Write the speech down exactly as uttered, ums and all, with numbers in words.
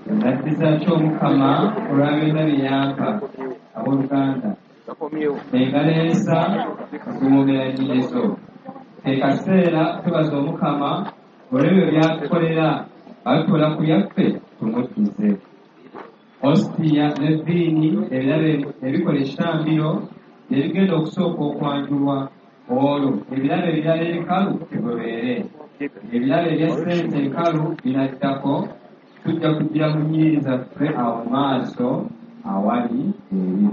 nakkiza ky'omukama olwagenda biyampa abooluganda engaleesa okuwogeranyirizo ekaseera tubaza omukama olw'ebyo byatukolera abitukola ku byaffe tumuddize ositiya ne viini ebirabo ebikola ekitambiro ebigenda okusooka okwanjulwa olwo ebirabo ebirala ebikalu tebibeere ebirabo ebya ssente enkalu binaddako tujja kugira mu nnyiri zaffe awo maaso awali eri